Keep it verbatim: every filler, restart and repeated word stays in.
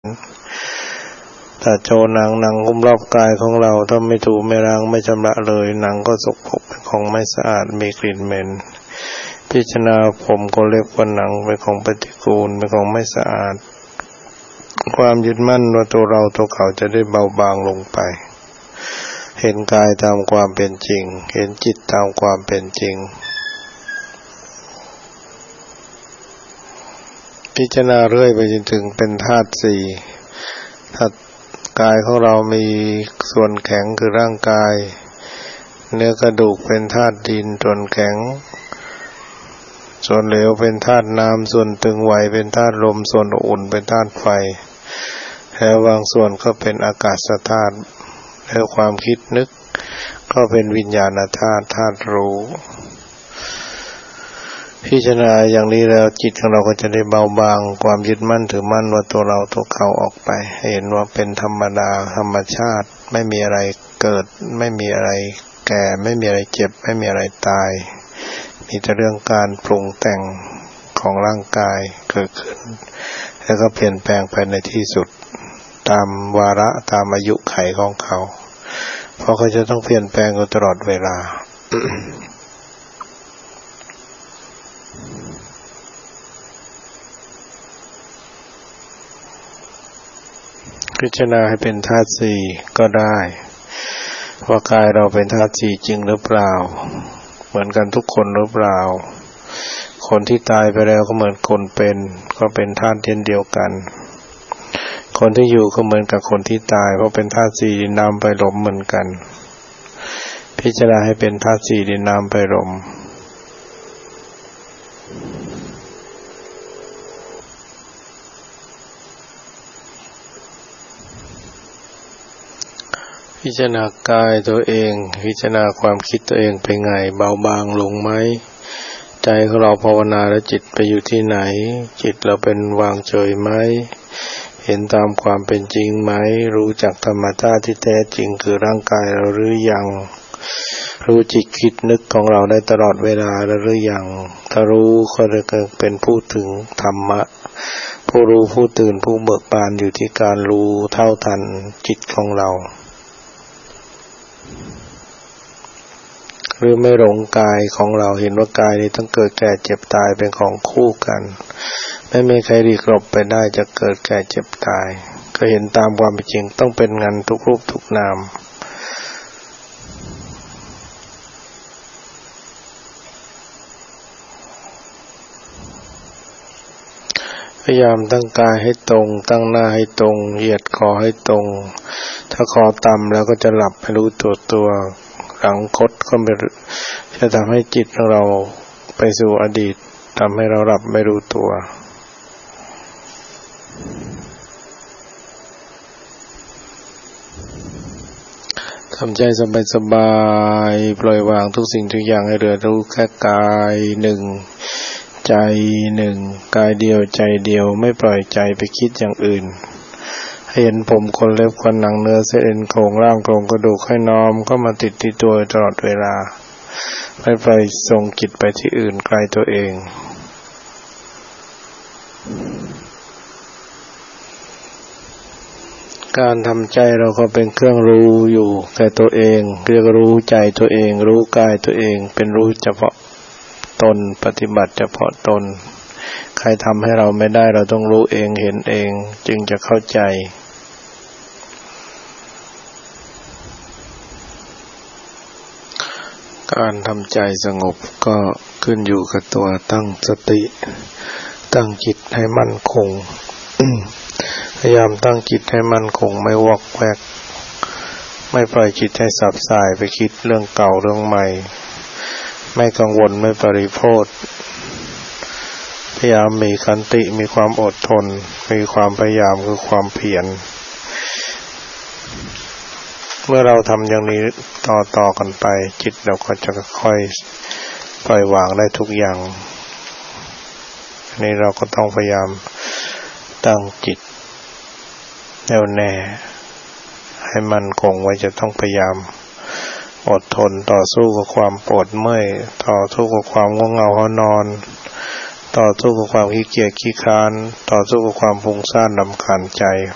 ถ้าโจหนังหนังหุ้มรอบกายของเราถ้าไม่ถูไม่ล้างไม่ชำระเลยหนังก็สกปรกเป็นของไม่สะอาดมีกลิ่นเหม็นพิจารณาผมก็เล็บก็หนังเป็นของปฏิกูลเป็นของไม่สะอาดความยึดมั่นว่าตัวเราตัวเขาจะได้เบาบางลงไปเห็นกายตามความเป็นจริงเห็นจิตตามความเป็นจริงพิจารณาเรื่อยไปจนถึงเป็นธาตุสี่ธาตุกายของเรามีส่วนแข็งคือร่างกายเนื้อกระดูกเป็นธาตุดินส่วนแข็งส่วนเหลวเป็นธาตุน้ำส่วนตึงไหวเป็นธาตุลมส่วนอุ่นเป็นธาตุไฟแล้วบางส่วนก็เป็นอากาศธาตุแล้วความคิดนึกก็เป็นวิญญาณธาตุธาตุรู้พิจารณาอย่างนี้แล้วจิตของเราก็จะได้เบาบางความยึดมั่นถือมั่นว่าตัวเราตัวเขาออกไปเห็นว่าเป็นธรรมดาธรรมชาติไม่มีอะไรเกิดไม่มีอะไรแก่ไม่มีอะไรเจ็บไม่มีอะไรตายมีแต่เรื่องการปรุงแต่งของร่างกายเกิดขึ้นแล้วก็เปลี่ยนแปลงไปในที่สุดตามวาระตามอายุไขของเขาเพราะเขาจะต้องเปลี่ยนแปลงอยู่ตลอดเวลา พิจารณาให้เป็นธาตุสี่ก็ได้ว่ากายเราเป็นธาตุสี่จริงหรือเปล่าเหมือนกันทุกคนหรือเปล่าคนที่ตายไปแล้วก็เหมือนคนเป็นก็เป็นธาตุเดียวกันคนที่อยู่ก็เหมือนกับคนที่ตายเพราะเป็นธาตุสี่ดินน้ำไฟลมเหมือนกันพิจารณาให้เป็นธาตุสี่ดินน้ำไฟลมพิจารณากายตัวเองพิจารณาความคิดตัวเองเป็นไงเบาบางลงไหมใจของเราภาวนาแล้วจิตไปอยู่ที่ไหนจิตเราเป็นวางเฉยไหมเห็นตามความเป็นจริงไหมรู้จักธรรมชาติที่แท้จริงคือร่างกายเราหรือยังรู้จิตคิดนึกของเราได้ตลอดเวลาหรือยังถ้ารู้ก็จะเป็นผู้ถึงธรรมะผู้รู้ผู้ตื่นผู้เบิกบานอยู่ที่การรู้เท่าทันจิตของเราหรือไม่หลงกายของเราเห็นว่ากายนี้ต้องเกิดแก่เจ็บตายเป็นของคู่กันไม่มีใครหลีกหลบไปได้จะเกิดแก่เจ็บตายก็เห็นตามความเป็นจริงต้องเป็นงานทุกรูปทุกนามพยายามตั้งกายให้ตรงตั้งหน้าให้ตรงเหยียดคอให้ตรงถ้าคอต่ำแล้วก็จะหลับให้รู้ตัวตัวหลังคดก็จะทำให้จิตของเราไปสู่อดีตทำให้เราหลับไม่รู้ตัวทำใจสบายๆปล่อยวางทุกสิ่งทุกอย่างให้เหลือรู้แค่กายหนึ่งใจหนึ่งกายเดียวใจเดียวไม่ปล่อยใจไปคิดอย่างอื่นเห็นผมขนเล็บขนหนังเนื้อเส้นเอ็นโครงร่างโครงกระดูกให้น้อมก็มาติดที่ตัวตลอดเวลาไม่ไปส่งจิตไปที่อื่นไกลตัวเองการทำใจเราก็เป็นเครื่องรู้อยู่แก่ตัวเองเรียกรู้ใจตัวเองรู้กายตัวเองเป็นรู้เฉพาะตนปฏิบัติเฉพาะตนใครทำให้เราไม่ได้เราต้องรู้เองเห็นเองจึงจะเข้าใจการทำใจสงบก็ขึ้นอยู่กับตัวตั้งสติตั้งจิตให้มั่นคง พยายามตั้งจิตให้มั่นคงไม่วอกแวกไม่ปล่อยจิตให้สับสายไปคิดเรื่องเก่าเรื่องใหม่ไม่กังวลไม่ปริโภทพยายามมีขันติมีความอดทนมีความพยายามคือความเพียรเมื่อเราทำอย่างนี้ต่อต่อกันไปจิตเราก็จะค่อยปล่อยวางได้ทุกอย่างนี่เราก็ต้องพยายามตั้งจิตแน่วแน่ให้มั่นคงไว้จะต้องพยายามอดทนต่อสู้กับความปวดเมื่อยต่อสู้กับความง่วงเหงาหอนอนต่อสู้กับความขี้เกียจขี้คร้านต่อสู้กับความฟุ้งซ่านรำคาญใจ